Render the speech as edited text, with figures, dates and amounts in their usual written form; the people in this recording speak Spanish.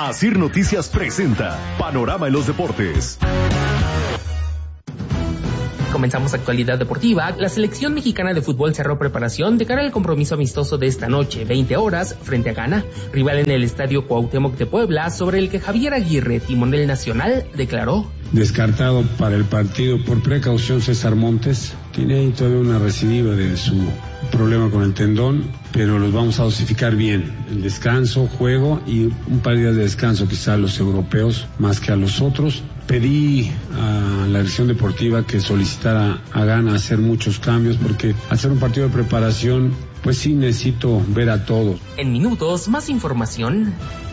Asir Noticias presenta Panorama en los Deportes. Comenzamos actualidad deportiva. La selección mexicana de fútbol cerró preparación de cara al compromiso amistoso de esta noche, 20 horas, frente a Ghana, rival en el Estadio Cuauhtémoc de Puebla, sobre el que Javier Aguirre, timonel nacional, declaró: descartado para el partido por precaución César Montes. Tiene ahí todavía una recidiva de su problema con el tendón, pero los vamos a dosificar bien. El descanso, juego y un par de días de descanso quizá a los europeos más que a los otros. Pedí a la dirección deportiva que solicitara a Ghana hacer muchos cambios porque hacer un partido de preparación, pues sí necesito ver a todos. En minutos, más información.